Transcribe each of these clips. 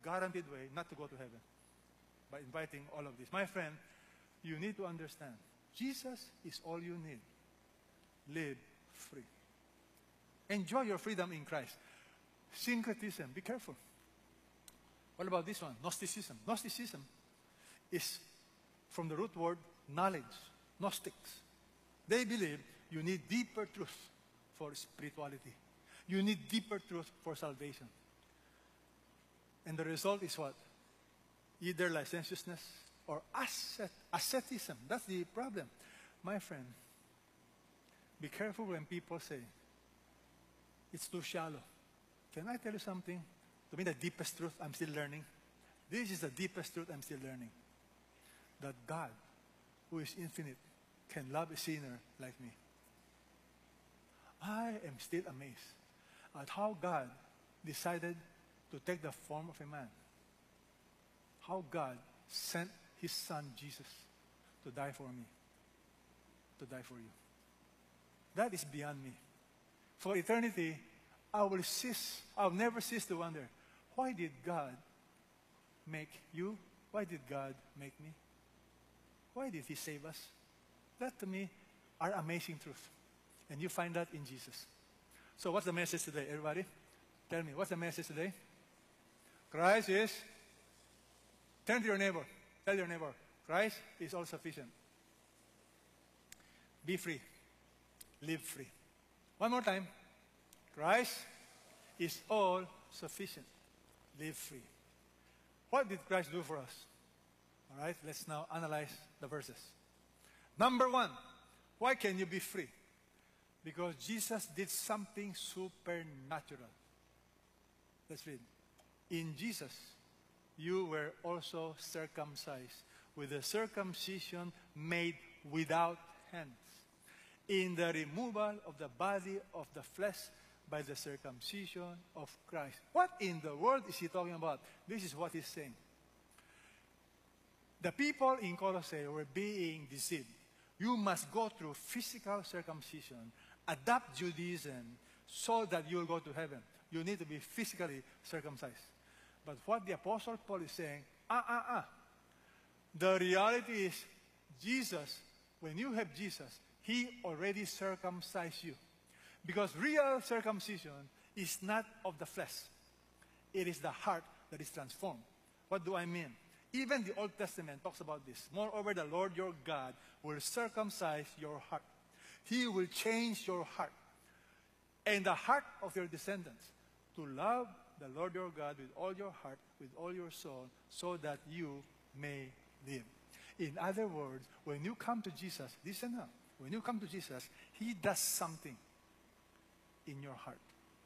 guaranteed way not to go to heaven by inviting all of this. My friend, you need to understand, Jesus is all you need. Live free. Enjoy your freedom in Christ. Syncretism, be careful. What about this one? Gnosticism. Gnosticism is from the root word knowledge. Gnostics. They believe you need deeper truth for spirituality. You need deeper truth for salvation. And the result is what? Either licentiousness or asceticism. That's the problem. My friend, be careful when people say, it's too shallow. Can I tell you something? To me, the deepest truth I'm still learning. This is the deepest truth I'm still learning. That God, who is infinite, can love a sinner like me. I am still amazed at how God decided to take the form of a man. How God sent His Son, Jesus, to die for me. To die for you. That is beyond me. For eternity, I'll never cease to wonder, why did God make you? Why did God make me? Why did He save us? That to me are amazing truth. And you find that in Jesus. So what's the message today, everybody? Tell me, what's the message today? Christ is, turn to your neighbor, tell your neighbor, Christ is all sufficient. Be free. Live free. One more time. Christ is all sufficient. Live free. What did Christ do for us? All right, let's now analyze the verses. Number one, why can you be free? Because Jesus did something supernatural. Let's read. In Jesus, you were also circumcised with a circumcision made without hands, in the removal of the body of the flesh by the circumcision of Christ. What in the world is he talking about? This is what he's saying. The people in Colossae were being deceived. You must go through physical circumcision, adopt Judaism, so that you will go to heaven. You need to be physically circumcised. But what the Apostle Paul is saying, the reality is, Jesus, when you have Jesus, He already circumcised you. Because real circumcision is not of the flesh. It is the heart that is transformed. What do I mean? Even the Old Testament talks about this. Moreover, the Lord your God will circumcise your heart. He will change your heart and the heart of your descendants to love the Lord your God with all your heart, with all your soul, so that you may live. In other words, when you come to Jesus, listen now, when you come to Jesus, He does something in your heart.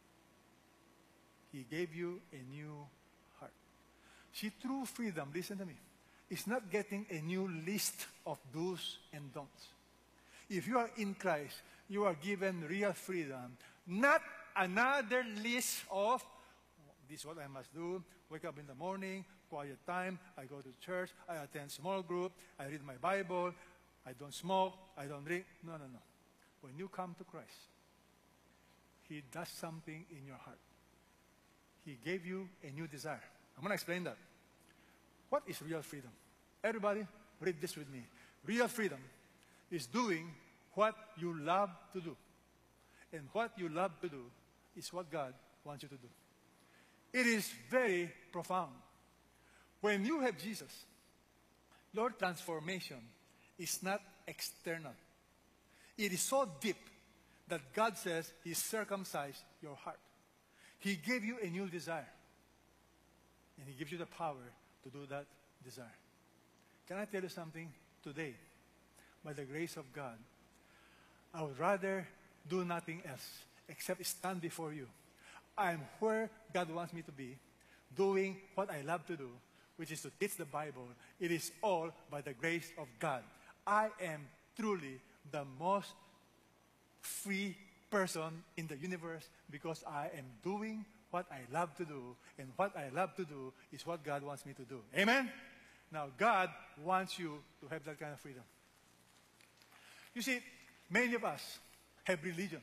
He gave you a new heart. See, true freedom, listen to me, is not getting a new list of do's and don'ts. If you are in Christ, you are given real freedom, not another list of, this is what I must do, wake up in the morning, quiet time, I go to church, I attend small group, I read my Bible, I don't smoke, I don't drink. No. When you come to Christ, He does something in your heart. He gave you a new desire. I'm going to explain that. What is real freedom? Everybody, read this with me. Real freedom is doing what you love to do. And what you love to do is what God wants you to do. It is very profound. When you have Jesus, your transformation is not external. It is so deep that God says He circumcised your heart. He gave you a new desire. And He gives you the power to do that desire. Can I tell you something? Today, by the grace of God, I would rather do nothing else except stand before you. I am where God wants me to be, doing what I love to do, which is to teach the Bible. It is all by the grace of God. I am truly the most free person in the universe because I am doing what I love to do, and what I love to do is what God wants me to do. Amen? Now, God wants you to have that kind of freedom. You see, many of us have religion.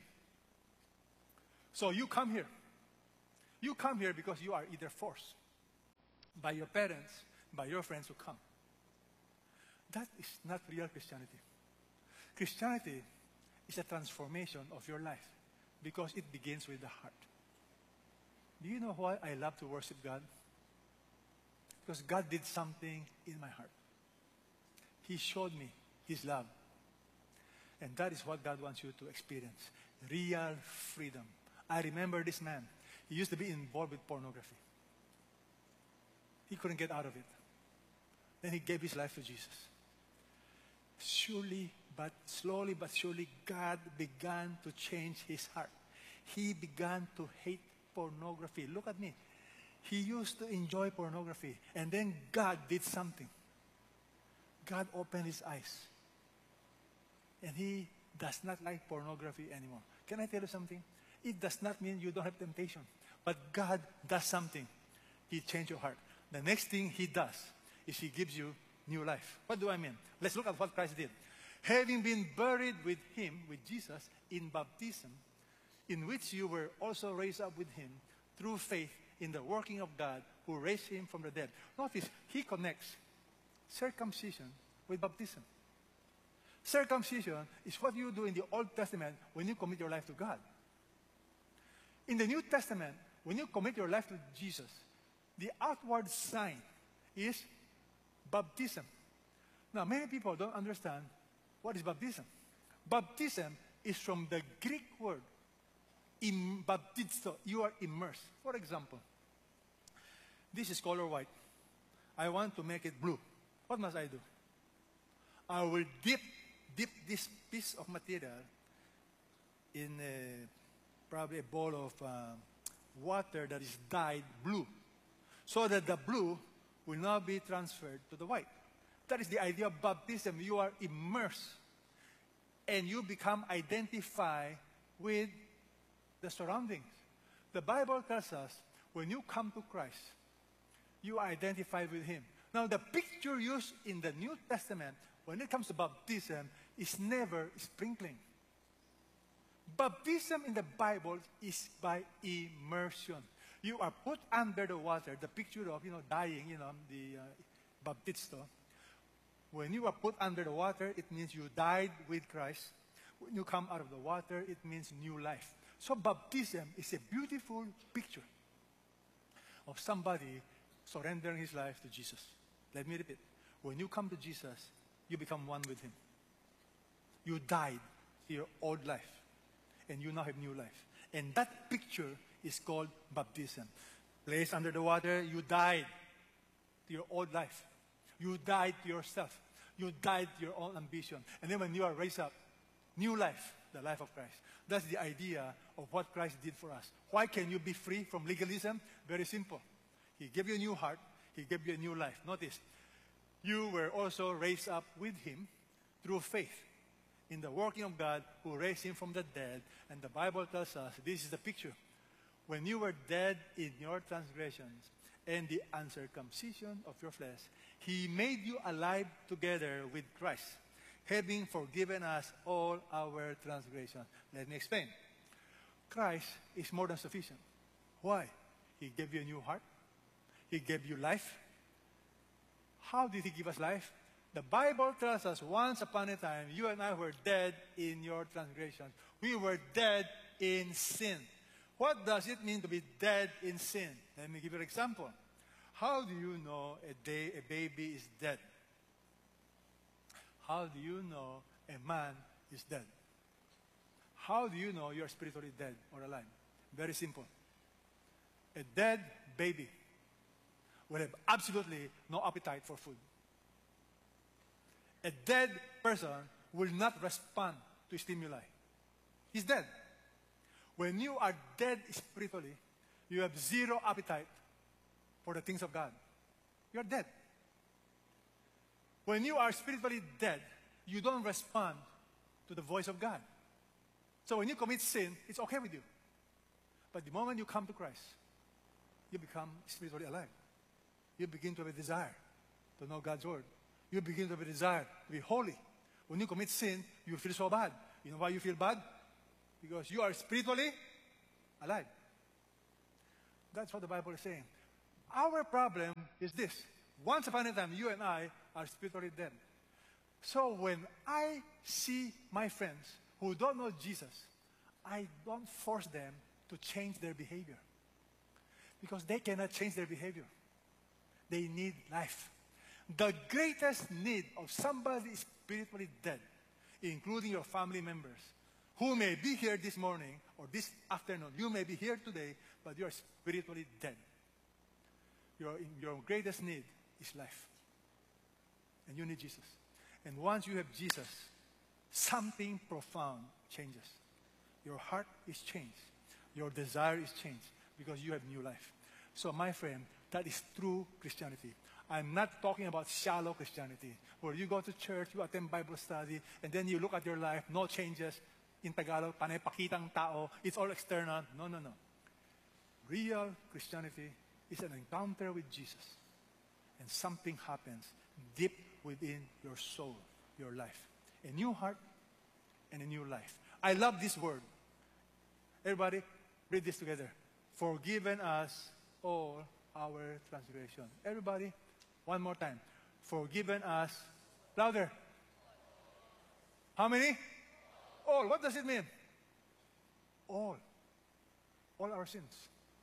So you come here. You come here because you are either forced. by your parents, by your friends who come. That is not real Christianity. Christianity is a transformation of your life because it begins with the heart. Do you know why I love to worship God? Because God did something in my heart. He showed me His love. And that is what God wants you to experience. Real freedom. I remember this man. He used to be involved with pornography. He couldn't get out of it. Then he gave his life to Jesus. Slowly but surely, God began to change his heart. He began to hate pornography. Look at me. He used to enjoy pornography. And then God did something. God opened his eyes. And he does not like pornography anymore. Can I tell you something? It does not mean you don't have temptation. But God does something. He changed your heart. The next thing He does is He gives you new life. What do I mean? Let's look at what Christ did. Having been buried with Him, with Jesus, in baptism, in which you were also raised up with Him through faith in the working of God who raised Him from the dead. Notice, He connects circumcision with baptism. Circumcision is what you do in the Old Testament when you commit your life to God. In the New Testament, when you commit your life to Jesus, the outward sign is baptism. Now, many people don't understand what is baptism. Baptism is from the Greek word, baptizo. You are immersed. For example, this is color white. I want to make it blue. What must I do? I will dip this piece of material in probably a bowl of water that is dyed blue, so that the blue will now be transferred to the white. That is the idea of baptism. You are immersed, and you become identified with the surroundings. The Bible tells us when you come to Christ, you are identified with Him. Now, the picture used in the New Testament when it comes to baptism is never sprinkling. Baptism in the Bible is by immersion. You are put under the water, the picture of, dying, the baptizo. When you are put under the water, it means you died with Christ. When you come out of the water, it means new life. So baptism is a beautiful picture of somebody surrendering his life to Jesus. Let me repeat. When you come to Jesus, you become one with Him. You died to your old life, and you now have new life. And that picture is called baptism. Placed under the water, you died to your old life. You died to yourself. You died to your own ambition. And then when you are raised up, new life, the life of Christ. That's the idea of what Christ did for us. Why can you be free from legalism? Very simple. He gave you a new heart. He gave you a new life. Notice, you were also raised up with Him through faith in the working of God who raised Him from the dead. And the Bible tells us, this is the picture. When you were dead in your transgressions and the uncircumcision of your flesh, He made you alive together with Christ, having forgiven us all our transgressions. Let me explain. Christ is more than sufficient. Why? He gave you a new heart. He gave you life. How did He give us life? The Bible tells us once upon a time, you and I were dead in your transgressions. We were dead in sin. What does it mean to be dead in sin? Let me give you an example. How do you know a baby is dead? How do you know a man is dead? How do you know you're spiritually dead or alive? Very simple. A dead baby will have absolutely no appetite for food. A dead person will not respond to stimuli. He's dead. When you are dead spiritually, you have zero appetite for the things of God. You're dead. When you are spiritually dead, you don't respond to the voice of God. So when you commit sin, it's okay with you. But the moment you come to Christ, you become spiritually alive. You begin to have a desire to know God's word. You begin to have a desire to be holy. When you commit sin, you feel so bad. You know why you feel bad? Because you are spiritually alive. That's what the Bible is saying. Our problem is this. Once upon a time, you and I are spiritually dead. So when I see my friends who don't know Jesus, I don't force them to change their behavior. Because they cannot change their behavior. They need life. The greatest need of somebody spiritually dead, including your family members, who may be here this morning or this afternoon. You may be here today, but you are spiritually dead. Your greatest need is life. And you need Jesus. And once you have Jesus, something profound changes. Your heart is changed. Your desire is changed because you have new life. So my friend, that is true Christianity. I'm not talking about shallow Christianity, where you go to church, you attend Bible study, and then you look at your life, no changes. In Tagalog, panay pakitang tao, it's all external. No, no, no. Real Christianity is an encounter with Jesus. And something happens deep within your soul, your life. A new heart and a new life. I love this word. Everybody, read this together. Forgiven us all our transgression. Everybody, one more time. Forgiven us. Louder. How many? All. What does it mean? All. All our sins.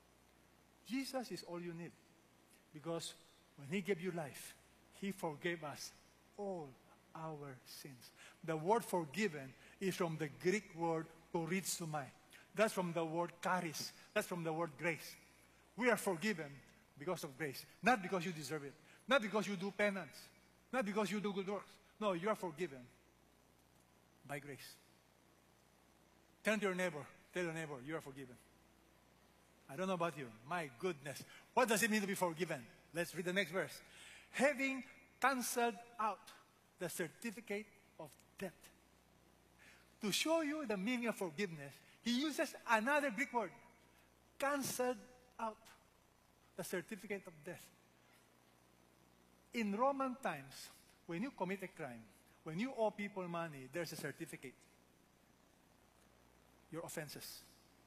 Jesus is all you need. Because when He gave you life, He forgave us all our sins. The word forgiven is from the Greek word korizomai. That's from the word charis. That's from the word grace. We are forgiven because of grace. Not because you deserve it. Not because you do penance. Not because you do good works. No, you are forgiven by grace. Turn to your neighbor. Tell your neighbor, you are forgiven. I don't know about you. My goodness. What does it mean to be forgiven? Let's read the next verse. Having canceled out the certificate of debt. To show you the meaning of forgiveness, he uses another Greek word. Canceled out the certificate of debt. In Roman times, when you commit a crime, when you owe people money, there's a certificate. Your offenses.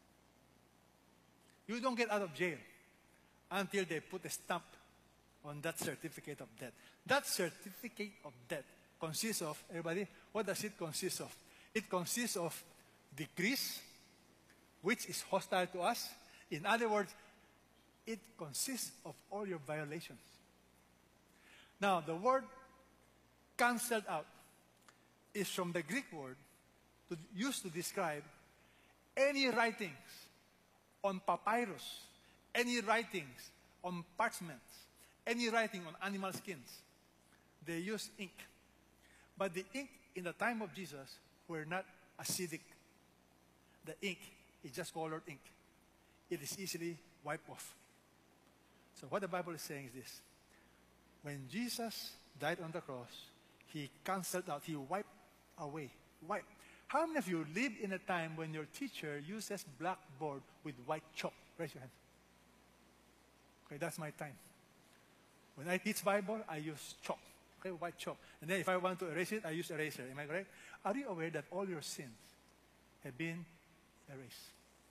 You don't get out of jail until they put a stamp on that certificate of debt. That certificate of debt consists of, everybody, what does it consist of? It consists of decrees, which is hostile to us. In other words, it consists of all your violations. Now, the word canceled out is from the Greek word used to describe any writings on papyrus, any writings on parchments, any writing on animal skins. They use ink. But the ink in the time of Jesus were not acidic. The ink is just colored ink. It is easily wiped off. So what the Bible is saying is this. When Jesus died on the cross, He canceled out, He wiped away. Wiped. How many of you live in a time when your teacher uses blackboard with white chalk? Raise your hand. Okay, that's my time. When I teach Bible, I use chalk. Okay, white chalk. And then if I want to erase it, I use eraser. Am I correct? Are you aware that all your sins have been erased?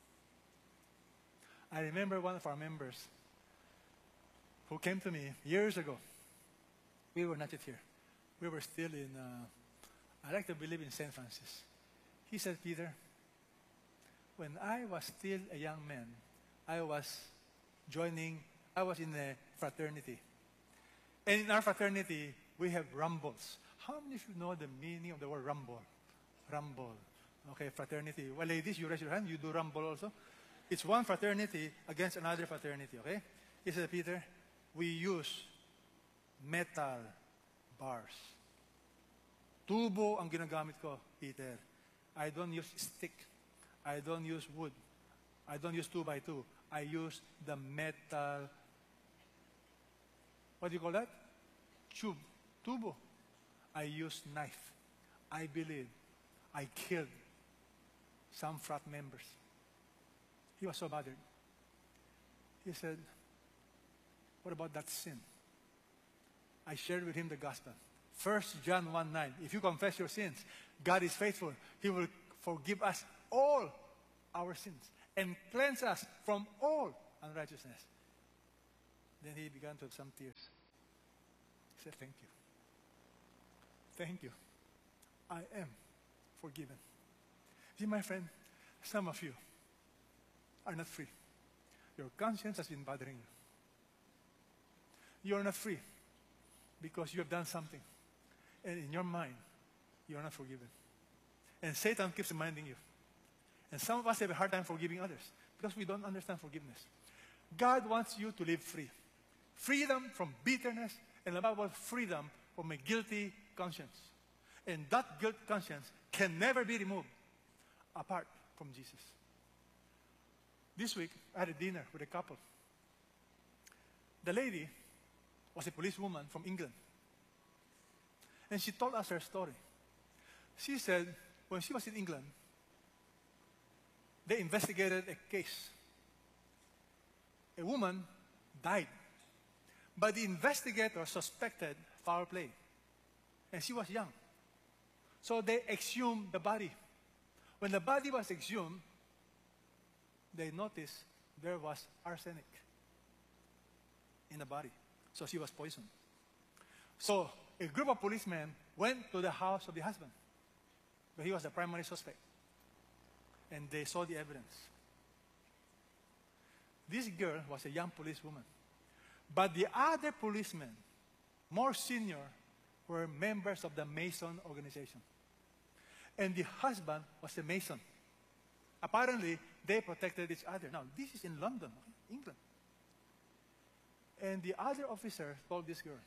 I remember one of our members who came to me years ago. We were not yet here. We were still in, I like to believe in St. Francis. He said, Peter, when I was still a young man, I was in a fraternity. And in our fraternity, we have rumbles. How many of you know the meaning of the word rumble? Rumble. Okay, fraternity. Well, ladies, you raise your hand. You do rumble also. It's one fraternity against another fraternity, okay? He said, Peter, we use metal bars. Tubo ang ginagamit ko, Peter. I don't use stick. I don't use wood. I don't use 2x2. I use the metal, what do you call that? Tube. Tubo. I use knife. I believe I killed some frat members. He was so bothered. He said, what about that sin? I shared with him the gospel. 1 John 1:9. If you confess your sins, God is faithful. He will forgive us all our sins and cleanse us from all unrighteousness. Then he began to have some tears. He said, thank you. Thank you. I am forgiven. See, my friend, some of you are not free. Your conscience has been bothering you. You are not free because you have done something. And in your mind, you are not forgiven. And Satan keeps reminding you. And some of us have a hard time forgiving others because we don't understand forgiveness. God wants you to live free. Freedom from bitterness, and above all, freedom from a guilty conscience. And that guilt conscience can never be removed apart from Jesus. This week, I had a dinner with a couple. The lady was a policewoman from England. And she told us her story. She said, when she was in England, they investigated a case. A woman died. But the investigator suspected foul play. And she was young. So they exhumed the body. When the body was exhumed, they noticed there was arsenic in the body. So she was poisoned. So a group of policemen went to the house of the husband. But he was the primary suspect. And they saw the evidence. This girl was a young policewoman. But the other policemen, more senior, were members of the Mason organization. And the husband was a Mason. Apparently, they protected each other. Now, this is in London, England. And the other officer told this girl,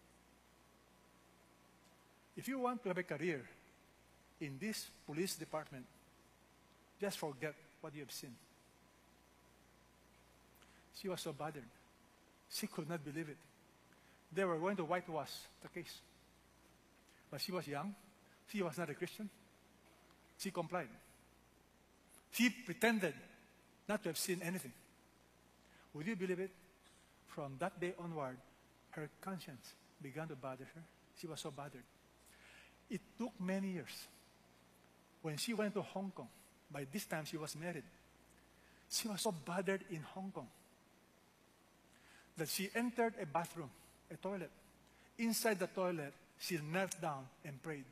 if you want to have a career in this police department, just forget what you have seen. She was so bothered. She could not believe it. They were going to whitewash the case. But she was young. She was not a Christian. She complied. She pretended not to have seen anything. Would you believe it? From that day onward, her conscience began to bother her. She was so bothered. It took many years. When she went to Hong Kong, by this time she was married. She was so bothered in Hong Kong that she entered a bathroom, a toilet. Inside the toilet, she knelt down and prayed,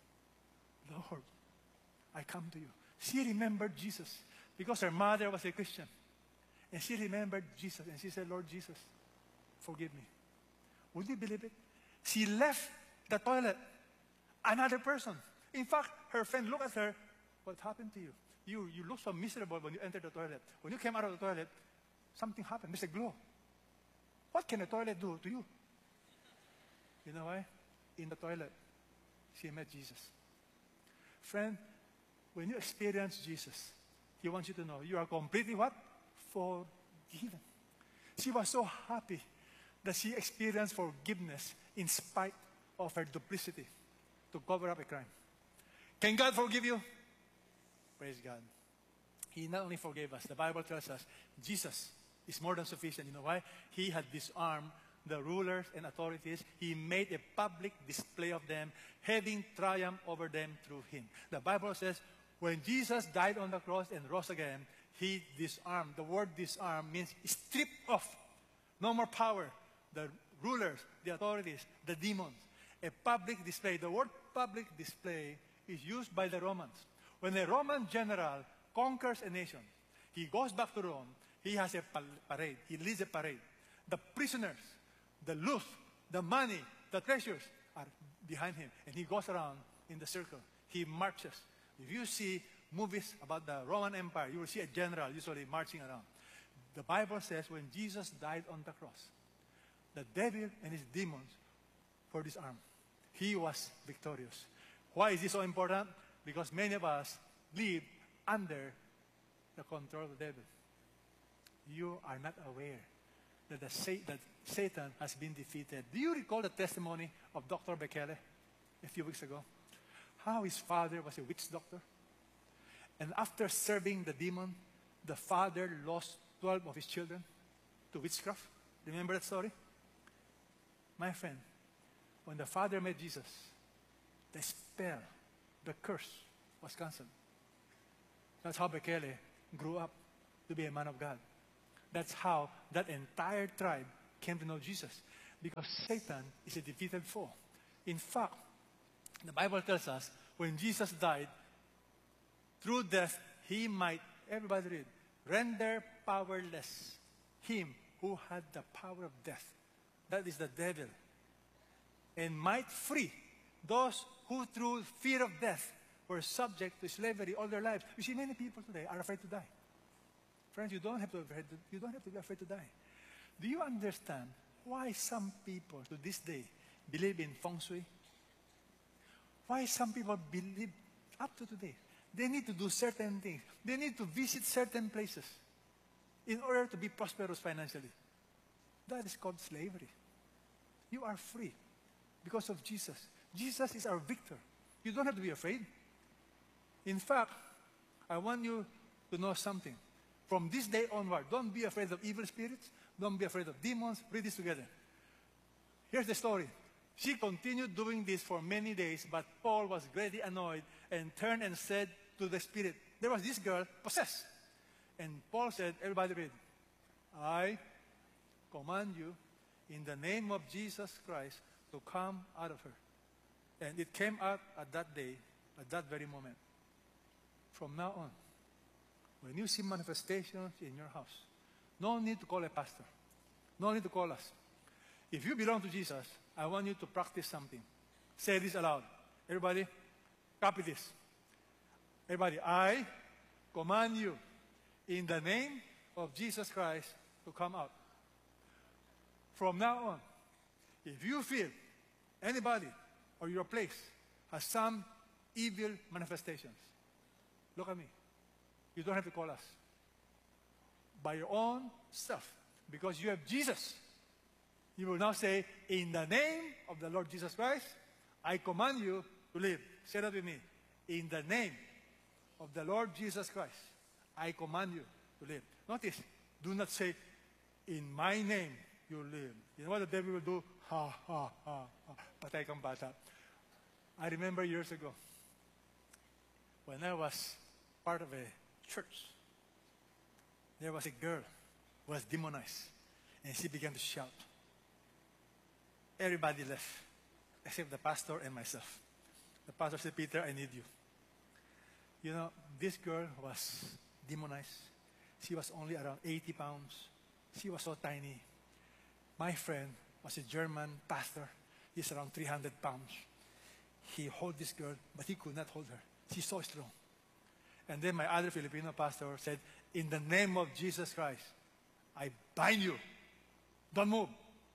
Lord, I come to you. She remembered Jesus because her mother was a Christian. And she remembered Jesus and she said, Lord Jesus, forgive me. Would you believe it? She left the toilet. Another person. In fact, her friend looked at her. What happened to you? You look so miserable when you entered the toilet. When you came out of the toilet, something happened. There's a glow. What can a toilet do to you? You know why? In the toilet, she met Jesus. Friend, when you experience Jesus, He wants you to know you are completely what? Forgiven. She was so happy that she experienced forgiveness in spite of her duplicity to cover up a crime. Can God forgive you? Praise God. He not only forgave us, the Bible tells us Jesus is more than sufficient. You know why? He had disarmed the rulers and authorities. He made a public display of them, having triumph over them through Him. The Bible says, when Jesus died on the cross and rose again, He disarmed. The word disarm means strip off. No more power. The rulers, the authorities, the demons. A public display. The word public display is used by the Romans. When a Roman general conquers a nation, he goes back to Rome, he has a parade. He leads a parade. The prisoners, the loot, the money, the treasures are behind him. And he goes around in the circle. He marches. If you see movies about the Roman Empire, you will see a general usually marching around. The Bible says when Jesus died on the cross, the devil and his demons were disarmed. He was victorious. Why is this so important? Because many of us live under the control of the devil. You are not aware that Satan has been defeated. Do you recall the testimony of Dr. Bekele a few weeks ago? How his father was a witch doctor. And after serving the demon, the father lost 12 of his children to witchcraft. Remember that story? My friend, when the father met Jesus, the spell, the curse was canceled. That's how Bekele grew up to be a man of God. That's how that entire tribe came to know Jesus. Because Satan is a defeated foe. In fact, the Bible tells us when Jesus died, through death, he might, everybody read, render powerless him who had the power of death. That is the devil. And might free those who through fear of death were subject to slavery all their lives. You see, many people today are afraid to die. Friends, you don't have to be afraid to die. Do you understand why some people to this day believe in feng shui? Why some people believe up to today they need to do certain things. They need to visit certain places in order to be prosperous financially. That is called slavery. You are free because of Jesus. Jesus is our victor. You don't have to be afraid. In fact, I want you to know something. From this day onward, don't be afraid of evil spirits. Don't be afraid of demons. Read this together. Here's the story. She continued doing this for many days, but Paul was greatly annoyed and turned and said to the spirit, there was this girl possessed. And Paul said, everybody read, I command you in the name of Jesus Christ to come out of her. And it came out at that day, at that very moment. From now on, when you see manifestations in your house, no need to call a pastor. No need to call us. If you belong to Jesus, I want you to practice something. Say this aloud. Everybody, copy this. Everybody, I command you in the name of Jesus Christ to come out. From now on, if you feel anybody or your place has some evil manifestations, look at me. You don't have to call us. By your own self, because you have Jesus, you will now say, in the name of the Lord Jesus Christ, I command you to live. Say that with me. In the name of the Lord Jesus Christ, I command you to live. Notice, do not say, in my name you live. You know what the devil will do? Ha, ha, ha, ha. Patay kang bata. I remember years ago, when I was part of a church, there was a girl who was demonized, and she began to shout. Everybody left, except the pastor and myself. The pastor said, Peter, I need you. You know, this girl was demonized. She was only around 80 pounds. She was so tiny. My friend was a German pastor. He's around 300 pounds. He held this girl, but he could not hold her. She's so strong. And then my other Filipino pastor said, in the name of Jesus Christ, I bind you. Don't move.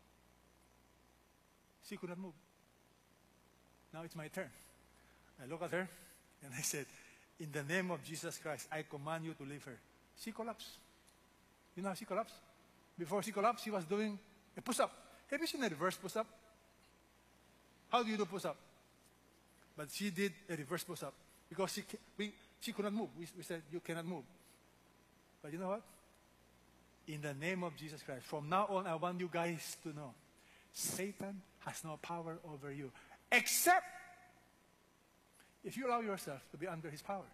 She could not move. Now it's my turn. I look at her and I said, in the name of Jesus Christ, I command you to leave her. She collapsed. You know how she collapsed? Before she collapsed, she was doing a push-up. Have you seen a reverse push-up? How do you do push-up? But she did a reverse push-up because she could not move. We said, you cannot move. But you know what? In the name of Jesus Christ, from now on, I want you guys to know, Satan has no power over you, except if you allow yourself to be under his power.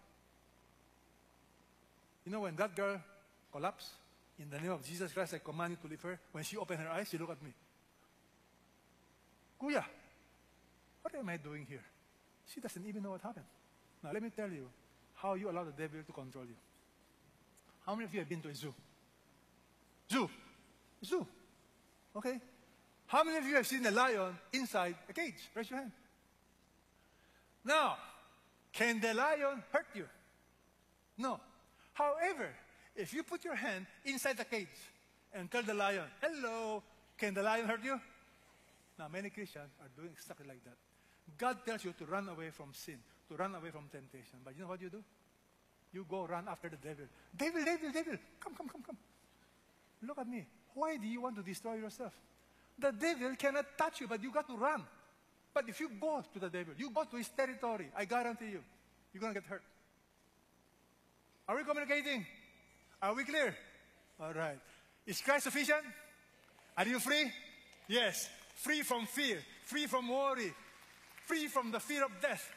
You know, when that girl collapsed, in the name of Jesus Christ, I command you to leave her. When she opened her eyes, she looked at me. Kuya, what am I doing here? She doesn't even know what happened. Now, let me tell you how you allow the devil to control you. How many of you have been to a zoo? Zoo. Okay. How many of you have seen a lion inside a cage? Raise your hand. Now, can the lion hurt you? No. However, if you put your hand inside the cage and tell the lion, hello, can the lion hurt you? Now, many Christians are doing exactly like that. God tells you to run away from sin, to run away from temptation. But you know what you do? You go run after the devil. Devil, come. Look at me. Why do you want to destroy yourself? The devil cannot touch you, but you got to run. But if you go to the devil, you go to his territory, I guarantee you, you're going to get hurt. Are we communicating? Are we clear? All right. Is Christ sufficient? Are you free? Yes. Free from fear, free from worry, free from the fear of death.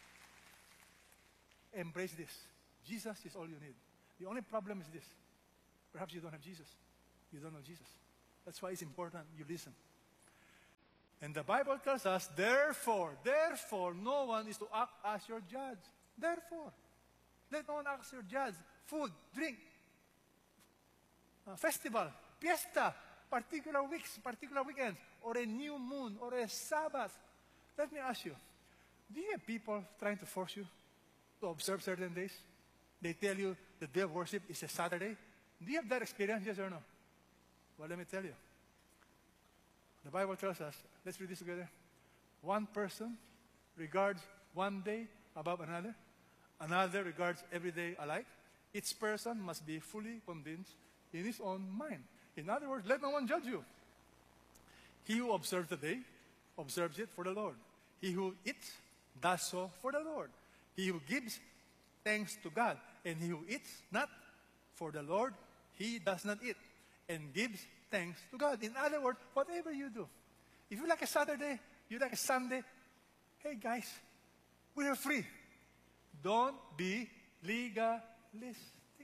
Embrace this. Jesus is all you need. The only problem is this. Perhaps you don't have Jesus. You don't know Jesus. That's why it's important you listen. And the Bible tells us, therefore, no one is to act as your judge. Therefore, let no one act as your judge. Food, drink, festival, fiesta, particular weeks, particular weekends, or a new moon, or a Sabbath. Let me ask you, do you have people trying to force you to observe certain days? They tell you the day of worship is a Saturday. Do you have that experience, yes or no? Well, let me tell you. The Bible tells us, let's read this together. One person regards one day above another. Another regards every day alike. Each person must be fully convinced in his own mind. In other words, let no one judge you. He who observes the day, observes it for the Lord. He who eats, does so for the Lord. He who gives thanks to God, and he who eats not for the Lord, he does not eat, and gives thanks to God. In other words, whatever you do, if you like a Saturday, you like a Sunday, hey guys, we are free. Don't be legalistic.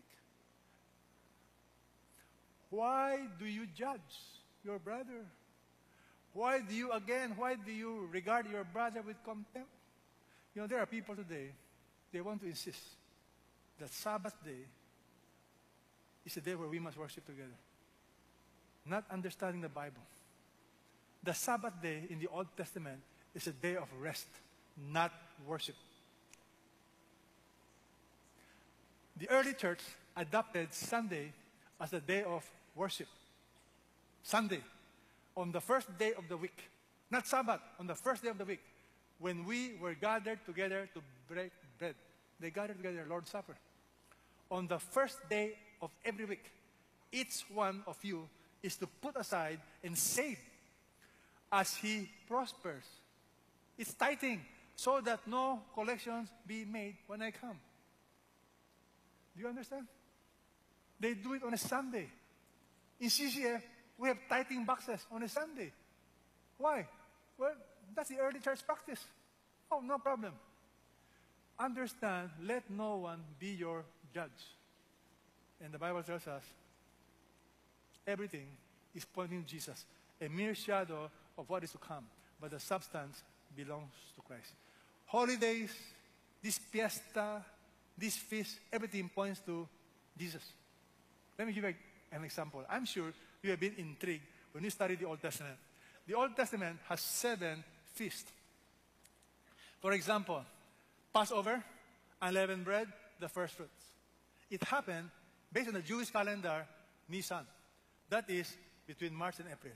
Why do you judge your brother? Why do you regard your brother with contempt? You know, there are people today, they want to insist that Sabbath day is a day where we must worship together. Not understanding the Bible. The Sabbath day in the Old Testament is a day of rest, not worship. The early church adopted Sunday as a day of worship. Sunday, on the first day of the week. Not Sabbath, on the first day of the week. When we were gathered together to break bread. They gathered together, Lord's Supper. On the first day of every week, each one of you is to put aside and save as he prospers. It's tithing, so that no collections be made when I come. Do you understand? They do it on a Sunday. In CCF, we have tithing boxes on a Sunday. Why? Well, that's the early church practice. Oh, no problem. Understand, let no one be your judge. And the Bible tells us, everything is pointing to Jesus, a mere shadow of what is to come, but the substance belongs to Christ. Holidays, this fiesta, this feast, everything points to Jesus. Let me give you an example. I'm sure you have been intrigued when you study the Old Testament. The Old Testament has 7 feasts. For example, Passover, unleavened bread, the first fruits. It happened based on the Jewish calendar, Nisan. That is between March and April.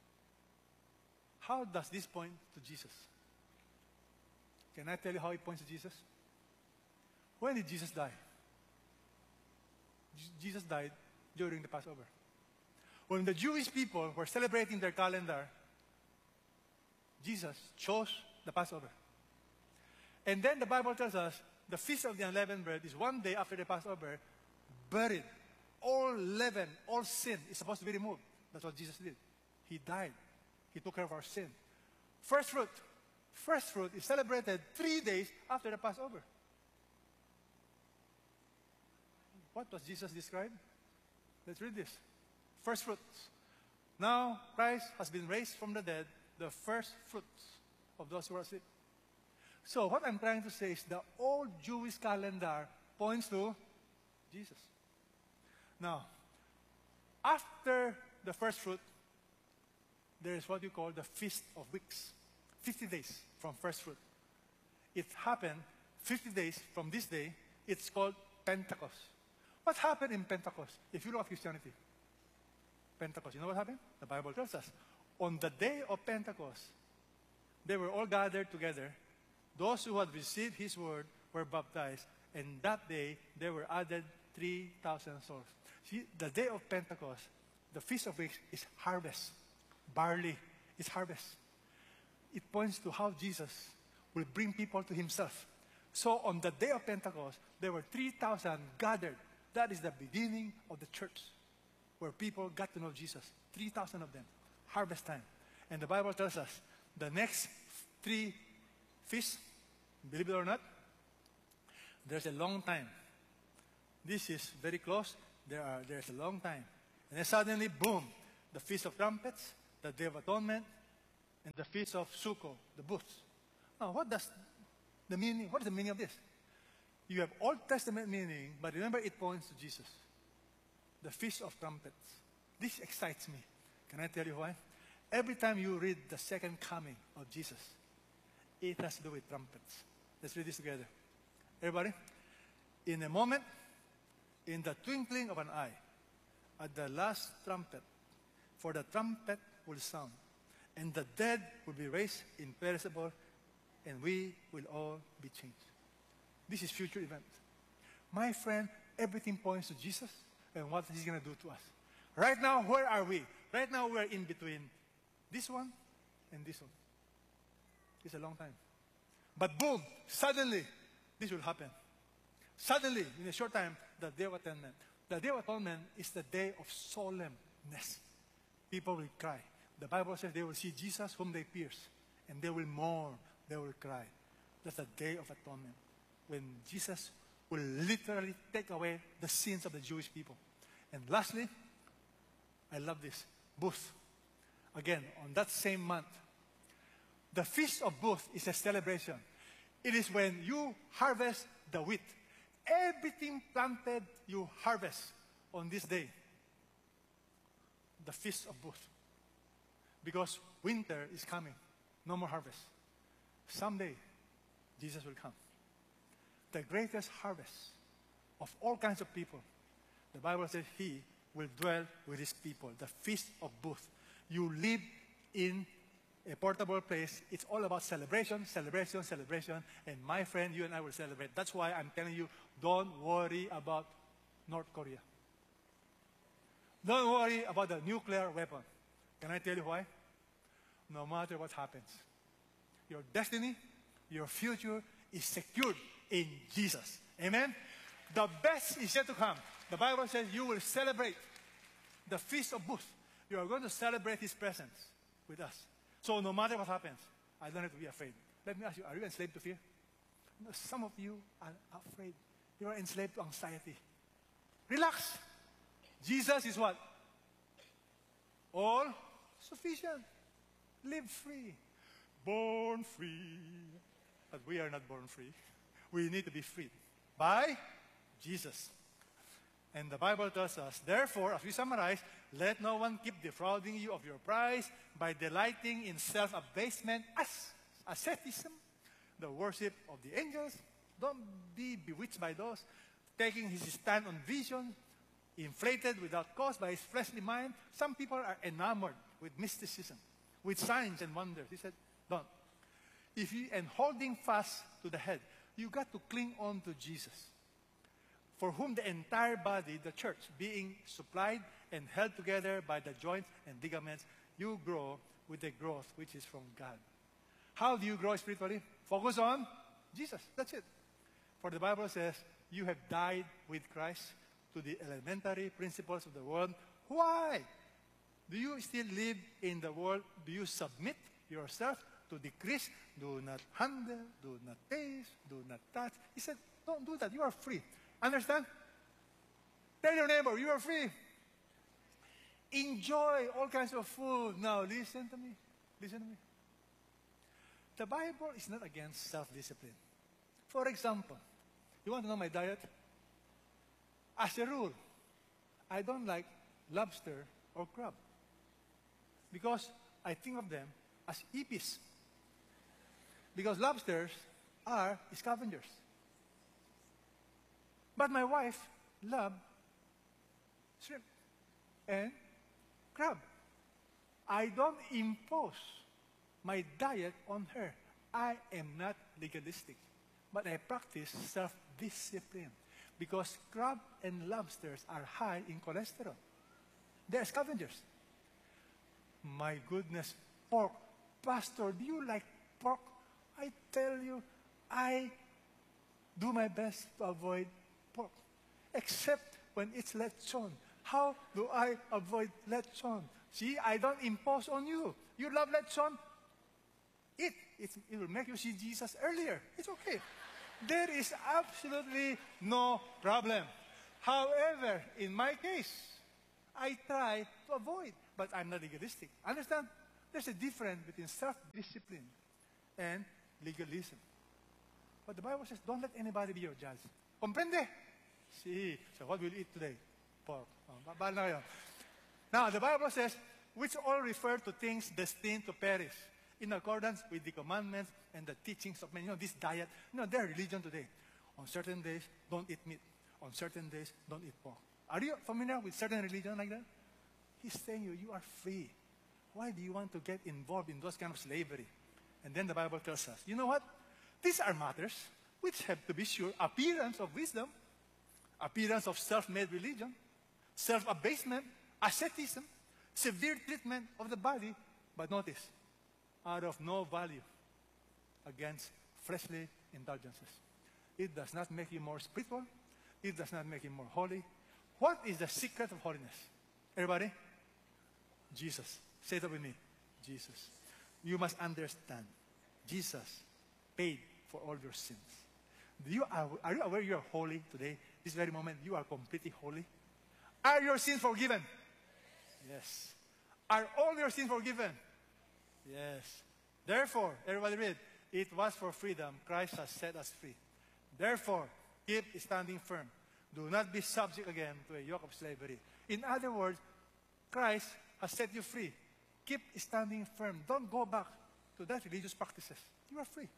How does this point to Jesus? Can I tell you how it points to Jesus? When did Jesus die? Jesus died during the Passover. When the Jewish people were celebrating their calendar, Jesus chose the Passover. And then the Bible tells us the Feast of the Unleavened Bread is one day after the Passover, buried. All leaven, all sin is supposed to be removed. That's what Jesus did. He died. He took care of our sin. First fruit. First fruit is celebrated 3 days after the Passover. What was Jesus described? Let's read this. First fruits. Now Christ has been raised from the dead, the first fruits of those who are asleep. So what I'm trying to say is the old Jewish calendar points to Jesus. Now, after the first fruit, there is what you call the Feast of Weeks. 50 days from first fruit. It happened 50 days from this day. It's called Pentecost. What happened in Pentecost? If you look at Christianity, Pentecost, you know what happened? The Bible tells us. On the day of Pentecost, they were all gathered together. Those who had received His word were baptized. And that day, there were added 3,000 souls. See, the day of Pentecost, the Feast of Weeks is harvest. Barley is harvest. It points to how Jesus will bring people to Himself. So on the day of Pentecost, there were 3,000 gathered. That is the beginning of the church, where people got to know Jesus. 3,000 of them. Harvest time. And the Bible tells us, the next 3 feasts, believe it or not, there's a long time. This is very close. There's a long time. And then suddenly, boom, the Feast of Trumpets, the Day of Atonement, and the Feast of Sukkot, the booths. Now, what is the meaning of this? You have Old Testament meaning, but remember it points to Jesus. The Feast of Trumpets. This excites me. Can I tell you why? Every time you read the second coming of Jesus, it has to do with trumpets. Let's read this together. Everybody? In a moment, in the twinkling of an eye, at the last trumpet, for the trumpet will sound, and the dead will be raised imperishable, and we will all be changed. This is future event. My friend, everything points to Jesus and what He's going to do to us. Right now, where are we? Right now, we're in between this one and this one. It's a long time. But boom, suddenly, this will happen. Suddenly, in a short time, the Day of Atonement. The Day of Atonement is the day of solemnness. People will cry. The Bible says they will see Jesus whom they pierced, and they will mourn, they will cry. That's the Day of Atonement, when Jesus will literally take away the sins of the Jewish people. And lastly, I love this, Booth. Again, on that same month, the Feast of Booth is a celebration. It is when you harvest the wheat. Everything planted, you harvest on this day. The Feast of Booth. Because winter is coming. No more harvest. Someday, Jesus will come. The greatest harvest of all kinds of people. The Bible says He will dwell with His people. The Feast of Booth. You live in a portable place. It's all about celebration, celebration, celebration. And my friend, you and I will celebrate. That's why I'm telling you, don't worry about North Korea. Don't worry about the nuclear weapon. Can I tell you why? No matter what happens, your destiny, your future is secured in Jesus. Amen? The best is yet to come. The Bible says you will celebrate the Feast of Booth. You are going to celebrate His presence with us. So no matter what happens, I don't have to be afraid. Let me ask you, are you enslaved to fear? No, some of you are afraid. You are enslaved to anxiety. Relax. Jesus is what? All sufficient. Live free. Born free. But we are not born free. We need to be freed by Jesus. And the Bible tells us, therefore, as we summarize, let no one keep defrauding you of your prize by delighting in self-abasement as asceticism, the worship of the angels. Don't be bewitched by those, taking his stand on vision, inflated without cause by his fleshly mind. Some people are enamored with mysticism, with signs and wonders. He said, don't. And holding fast to the head, you got to cling on to Jesus, for whom the entire body, the church, being supplied and held together by the joints and ligaments, you grow with the growth which is from God. How do you grow spiritually? Focus on Jesus. That's it. For the Bible says, you have died with Christ to the elementary principles of the world. Why? Do you still live in the world? Do you submit yourself to decrease? Do not handle, do not taste, do not touch. He said, don't do that. You are free. Understand? Tell your neighbor, you are free. Enjoy all kinds of food. Now, listen to me. Listen to me. The Bible is not against self-discipline. For example, you want to know my diet? As a rule, I don't like lobster or crab because I think of them as hippies. Because lobsters are scavengers. But my wife loves shrimp and crab. I don't impose my diet on her. I am not legalistic, but I practice self-discipline because crab and lobsters are high in cholesterol. They are scavengers. My goodness, pork. Pastor, do you like pork? I tell you, I do my best to avoid pork, except when it's lechon. How do I avoid lechon? See, I don't impose on you. You love lechon? It will make you see Jesus earlier. It's okay. There is absolutely no problem. However, in my case, I try to avoid. but I'm not legalistic. Understand? There's a difference between self-discipline and legalism. But the Bible says, don't let anybody be your judge. Comprende? See. So what will you eat today? Pork. Baal na kayo. Now, the Bible says, which all refer to things destined to perish, in accordance with the commandments and the teachings of men. You know, this diet, their religion today. On certain days, don't eat meat. On certain days, don't eat pork. Are you familiar with certain religion like that? He's saying you are free. Why do you want to get involved in those kind of slavery? And then the Bible tells us, you know what? These are matters which have, to be sure, appearance of wisdom, appearance of self-made religion, self-abasement, asceticism, severe treatment of the body, but notice, out of no value against fleshly indulgences. It does not make you more spiritual. It does not make you more holy. What is the secret of holiness? Everybody? Jesus. Say that with me. Jesus. You must understand. Jesus paid for all your sins. Are you aware you are holy today? This very moment, you are completely holy. Are your sins forgiven? Yes. Are all your sins forgiven? Yes. Therefore, everybody read, it was for freedom Christ has set us free. Therefore, keep standing firm. Do not be subject again to a yoke of slavery. In other words, Christ has set you free. Keep standing firm. Don't go back to that religious practices. You are free.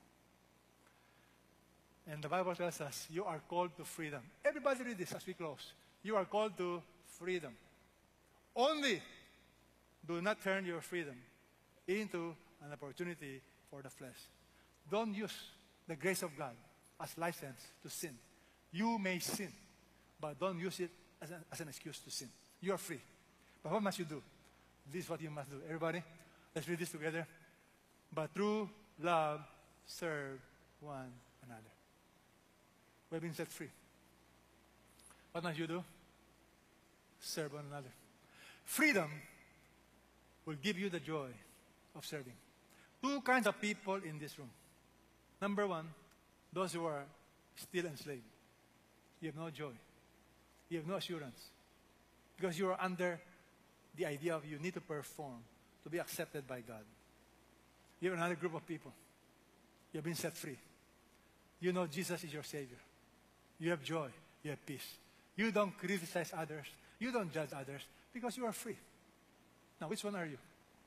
And the Bible tells us you are called to freedom. Everybody read this as we close. You are called to freedom. Only do not turn your freedom into an opportunity for the flesh. Don't use the grace of God as license to sin. You may sin, but don't use it as an excuse to sin. You are free. But what must you do? This is what you must do. Everybody, let's read this together. But through love, serve one another. We've been set free. What must you do? Serve one another. Freedom will give you the joy of serving. Two kinds of people in this room. Number one, those who are still enslaved. You have no joy. You have no assurance. Because you are under the idea of you need to perform to be accepted by God. You have another group of people. You have been set free. You know Jesus is your Savior. You have joy. You have peace. You don't criticize others. You don't judge others because you are free. Now, which one are you?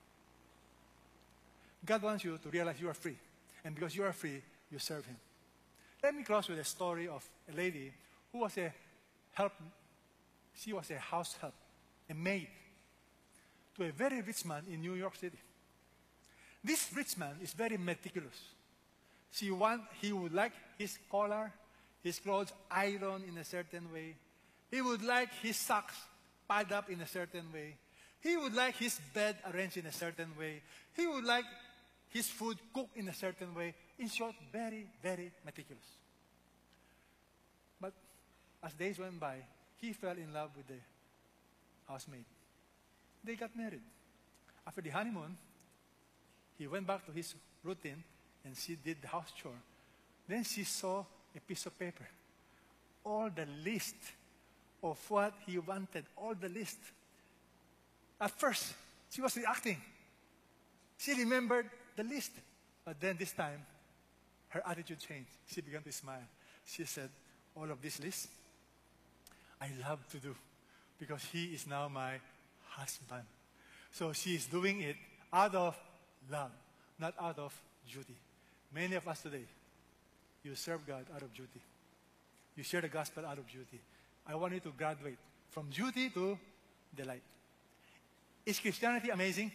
God wants you to realize you are free. And because you are free, you serve Him. Let me close with a story of a lady who was a help. She was a house help, a maid, to a very rich man in New York City. This rich man is very meticulous. He would like his collar, his clothes ironed in a certain way. He would like his socks piled up in a certain way. He would like his bed arranged in a certain way. He would like his food cooked in a certain way. In short, very, very meticulous. But as days went by, he fell in love with the housemaid. They got married. After the honeymoon, he went back to his routine and she did the house chore. Then she saw a piece of paper. All the list of what he wanted, all the list. At first, she was reacting. She remembered the list. But then this time, her attitude changed. She began to smile. She said, all of this list, I love to do because he is now my husband. So she is doing it out of love, not out of duty. Many of us today, you serve God out of duty. You share the gospel out of duty. I want you to graduate from duty to delight. Is Christianity amazing?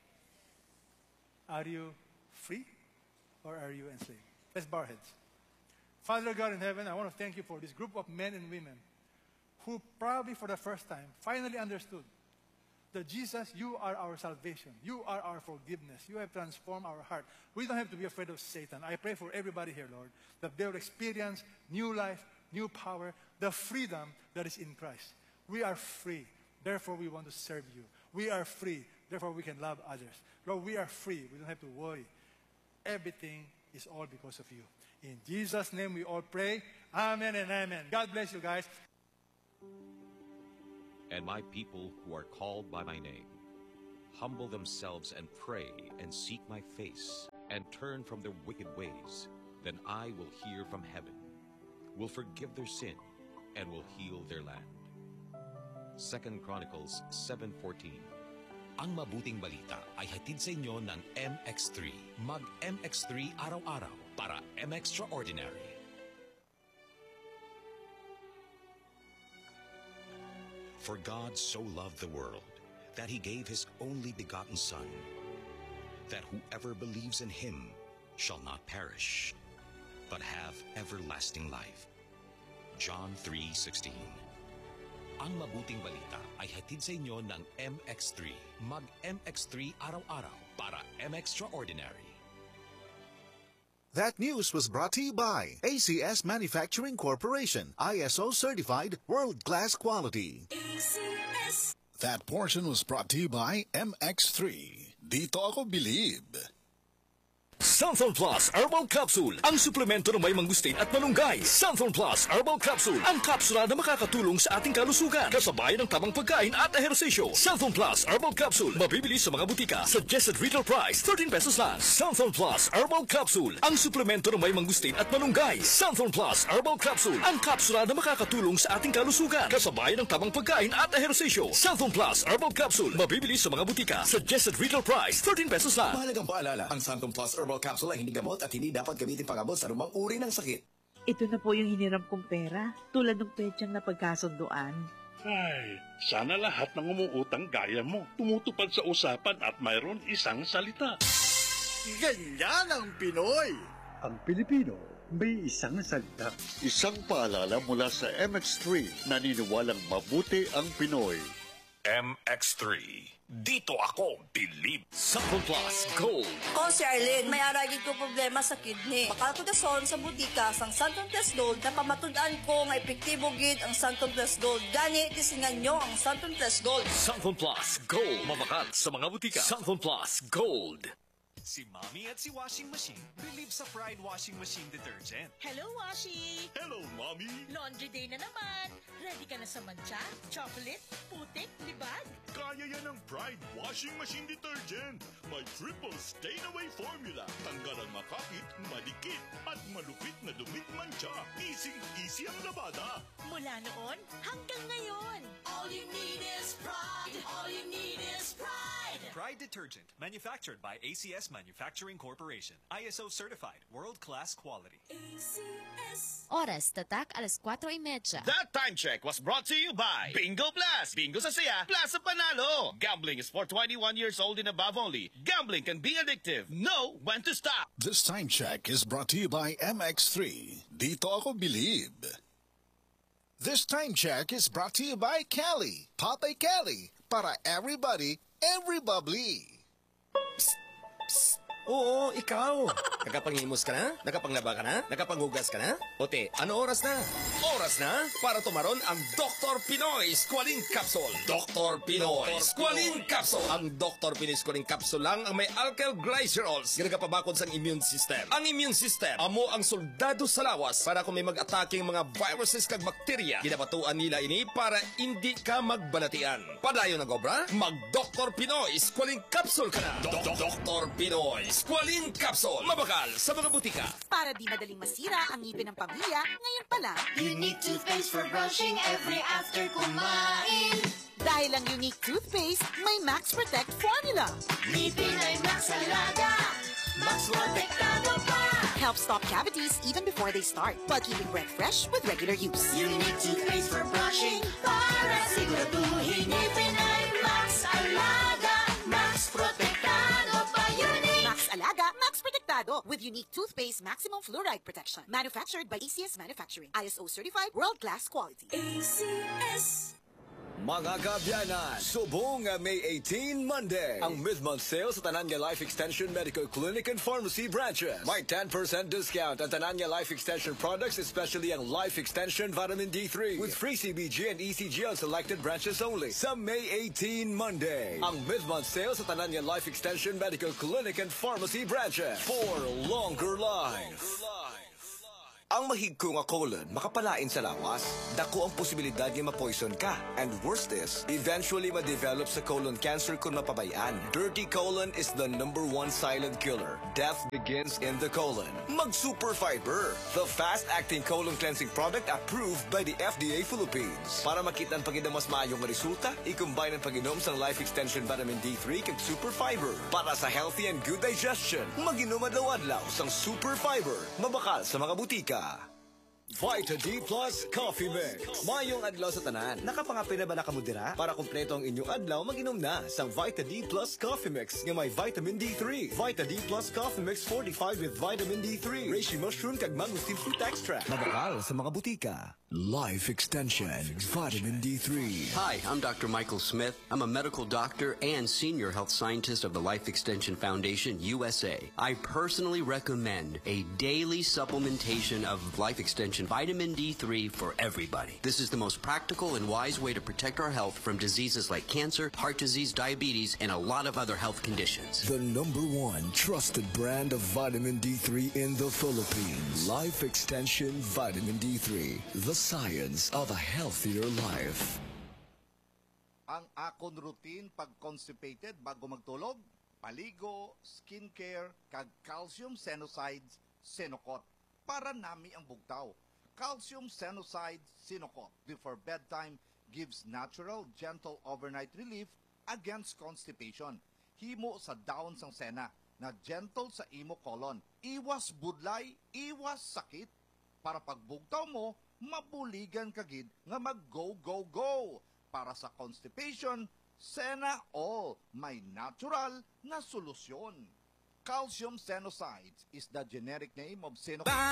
Are you free or are you enslaved? Let's bow our heads. Father God in heaven, I want to thank you for this group of men and women who probably for the first time finally understood that Jesus, you are our salvation. You are our forgiveness. You have transformed our heart. We don't have to be afraid of Satan. I pray for everybody here, Lord, that they will experience new life, new power, the freedom that is in Christ. We are free. Therefore, we want to serve you. We are free. Therefore, we can love others. Lord, we are free. We don't have to worry. Everything is all because of you. In Jesus' name we all pray. Amen and amen. God bless you guys. And my people who are called by my name humble themselves and pray and seek my face and turn from their wicked ways, then I will hear from heaven, will forgive their sin, and will heal their land. 2 Chronicles 7:14. Ang mabuting balita ay hatid sa inyo ng MX3. Mag-MX3 araw-araw para M-Extraordinary. For God so loved the world that He gave His only begotten Son, that whoever believes in Him shall not perish, but have everlasting life. John 3:16. Ang mabuting balita ay hatid sa inyo ng MX3. Mag-MX3 araw-araw para M-Extraordinary. That news was brought to you by ACS Manufacturing Corporation, ISO certified world-class quality. ACS. That portion was brought to you by MX3. Dito ako believe. Santhon Plus Herbal Capsule, ang suplemento ng may mangustin at malunggay. Santhon Plus Herbal Capsule, ang kapsula na makakatulong sa ating kalusugan, kasabay ng tamang pagkain at ehersisyo. Santhon Plus Herbal Capsule, mabibili sa mga butika. Suggested retail price, 13 pesos lang. Santhon Plus Herbal Capsule, ang suplemento ng may mangustin at malunggay. Santhon Plus Herbal Capsule, ang kapsula na makakatulong sa ating kalusugan, kasabay ng tamang pagkain at ehersisyo. Santhon Plus Herbal Capsule, mabibili sa mga butika. Suggested retail price, 13 pesos lang. Mahalagang paalala, ang Santhon Plus Herbal Capsule ay hindi gamot at hindi dapat gamitin panggamot sa anumang uri ng sakit. Ito na po yung hiniram kong pera, tulad ng petsang napagkasunduan. Ay, sana lahat ng umuutang gaya mo, tumutupad sa usapan at mayroon isang salita. Ganyan ang Pinoy! Ang Pilipino may isang salita. Isang paalala mula sa MX3, naniniwalang mabuti ang Pinoy. MX3. Dito ako believe. Santhon Plus Gold. Ko si Arlene, may aragid ko problema sa kidney. Bakal ko dason sa butika sang Santhon Plus Gold na pamatud-an ko nga epektibo gid ang Santhon Plus Gold. Gani tisingan nyo ang Santhon Plus Gold. Santhon Plus Gold. Mabakal sa mga butika. Santhon Plus Gold. Si Mommy at si Washing Machine believe sa Pride Washing Machine Detergent. Hello, Washi! Hello, Mommy! Laundry day na naman. Ready ka na sa mancha, chocolate, putik, libag? Kaya yan ang Pride Washing Machine Detergent. May triple stain-away formula. Tanggal ang makapit, madikit, at malupit na dumit mancha. Easy ang labada. Mula noon hanggang ngayon. All you need is pride. All you need is pride. Pride Detergent, manufactured by ACS Manufacturing Corporation. ISO certified, world-class quality. ACS. Oras, tatak, alas 4:30. That time check was brought to you by Bingo Plus. Bingo sa saya, plus sa panalo. Gambling is for 21 years old and above only. Gambling can be addictive. Know when to stop. This time check is brought to you by MX3. Dito ako believe. This time check is brought to you by Cali. Popeye Cali. Para everybody, every bubbly. Psst, psst. Oo, ikaw. Nakapangimos ka na? Nakapanglaba ka na? Nakapanghugas ka na? Ote, ano oras na? Oras na para tumaron ang Dr. Pinoy Squalene Capsule. Dr. Pinoy Squalene Capsule. Ang Dr. Pinoy Squalene Capsule lang ang may alkyl glycerols. Ginagapabakod sa immune system. Ang immune system, amo ang soldado sa lawas para kung may mag-ataking mga viruses kag bakterya. Ginabatuan nila ini para hindi ka magbalatian. Padayon na gobra, mag Dr. Pinoy Squalene Capsule ka na. Dr. Pinoy Squalene Capsule. Mabakal sa mga butika. Para di madaling masira ang ngipin ng pamilya, ngayon pa lang. Unique toothpaste for brushing every after kumain. Dahil ang unique toothpaste, may Max Protect formula. Ngipin ay Max Alaga. Max Protektado pa. Helps stop cavities even before they start, while keeping breath fresh with regular use. Unique toothpaste for brushing para siguraduhin ngipin ay Max Alaga. Max Protektado pa. Unique Max Alaga, Max Protektado with unique toothpaste maximum fluoride protection. Manufactured by ACS Manufacturing. ISO certified, world-class quality. ACS. Mga kabyanan, subong May 18 Monday. Ang mid-month sale sa Tananya Life Extension Medical Clinic and Pharmacy branches. May 10% discount ang Tananya Life Extension products, especially ang Life Extension Vitamin D3 with free CBG and ECG on selected branches only. Sa May 18 Monday, ang mid-month sale sa Tananya Life Extension Medical Clinic and Pharmacy branches for longer life. Ang mahigko nga colon makapalain sa lawas. Dako ang posibilidad nga ma-poison ka. And worst is, eventually ma-develop sa colon cancer kung mapabayaan. Dirty colon is the #1 silent killer. Death begins in the colon. Mag-Super Fiber, the fast-acting colon cleansing product approved by the FDA Philippines. Para makita ang paginamas maayong resulta, i-combine ang pag-inom sa Life Extension Vitamin D3 kag Super Fiber. Para sa healthy and good digestion, mag-inom adlaw-adlaw sang Super Fiber. Mabakal sa mga butika. Vita D Plus Coffee Mix. Mayong adlaw sa tanan. Nakapangapin na ba nakamudira? Para kumpleto ang inyong adlaw, mag-inom na sa Vita D Plus Coffee Mix nga may vitamin D3. Vita D Plus Coffee Mix fortified with vitamin D3. Reishi mushroom kag mangosteen fruit extract. Mabakal sa mga butika. Life Extension Vitamin D3. Hi, I'm Dr. Michael Smith. I'm a medical doctor and senior health scientist of the Life Extension Foundation USA. I personally recommend a daily supplementation of Life Extension Vitamin D3 for everybody. This is the most practical and wise way to protect our health from diseases like cancer, heart disease, diabetes, and a lot of other health conditions. The #1 trusted brand of vitamin D3 in the Philippines. Life Extension Vitamin D3. The science of a healthier life. Ang akon routine pag constipated bago magtulog, paligo, skincare, kag calcium senosides, Senokot. Para nami ang bugtaw. Calcium senosides, Senokot before bedtime gives natural, gentle overnight relief against constipation. Himo sa dahon sang sena na gentle sa imo colon. Iwas budlay, iwas sakit. Para pagbugtaw mo, mabuligan kagid nga mag-go-go-go. Para sa constipation, Sena All, may natural na solusyon. Calcium senosides is the generic name of Senokot.